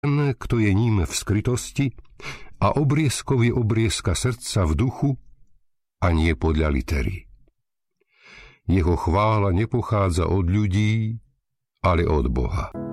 ten, kto je ním v skrytosti, a obriezkov je obriezka srdca v duchu a nie podľa litery. Jeho chvála nepochádza od ľudí, ale od Boha.